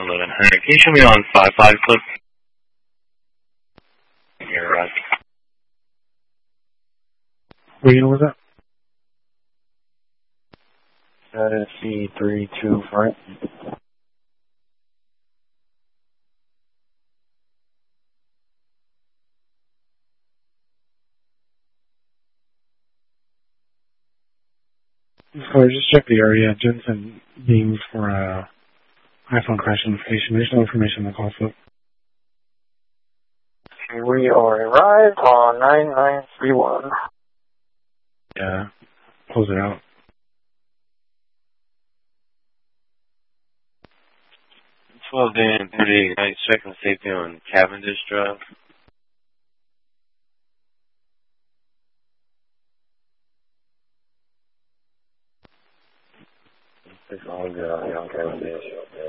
1100. Can you show me on 55 clip? You're right. What unit was that? That is C32, right? So just check the area. Jensen beams for a iPhone crash notification. There's no information on the call slip. We are arrived on 9931. Yeah. Close it out. 12 and 38, checking safety on Cavendish Drive. It's all good on Cavendish.